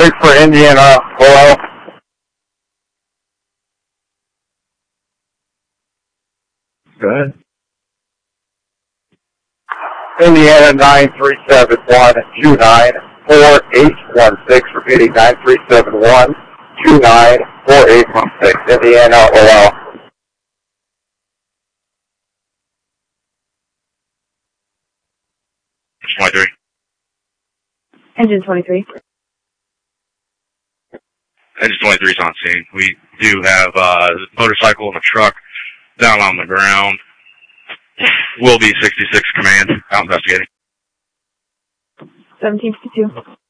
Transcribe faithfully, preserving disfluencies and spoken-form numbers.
twenty-six for Indiana. Hello. Go ahead. Indiana nine three seven one two nine four eight one six. Repeating nine three seven one two nine four eight one six. Indiana. Hello. twenty-three. Engine twenty-three. Engine twenty-three is on scene. We do have uh, a motorcycle and a truck down on the ground. Will be sixty-six command out investigating. seventeen fifty-two.